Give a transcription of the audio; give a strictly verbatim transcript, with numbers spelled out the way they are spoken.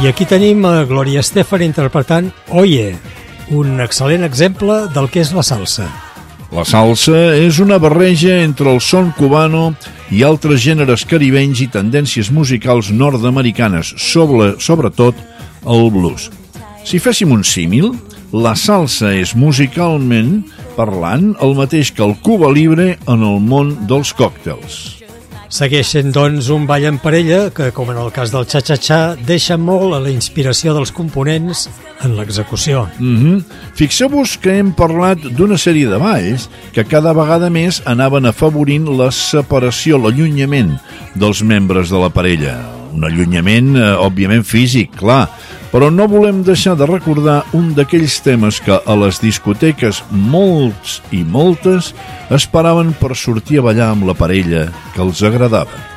I aquí tenim a Gloria Estefan interpretant Oye, un excel·lent exemple del que és la salsa. La salsa és una barreja entre el son cubano i altres gèneres caribenys i tendències musicals nord-americanes, sobre, sobretot el blues. Si féssim un símil, la salsa és musicalment parlant el mateix que el Cuba Libre en el món dels còctels. Segueix sent, doncs, un ball en parella que, com en el cas del xa-xa-xa, deixa molt a la inspiració dels components en l'execució. Mm-hmm. Fixeu-vos que hem parlat d'una sèrie de balls que cada vegada més anaven afavorint la separació, l'allunyament dels membres de la parella. Un allunyament, eh, òbviament, físic, clar, però no volem deixar de recordar un d'aquells temes que a les discoteques molts i moltes esperaven per sortir a ballar amb la parella que els agradava.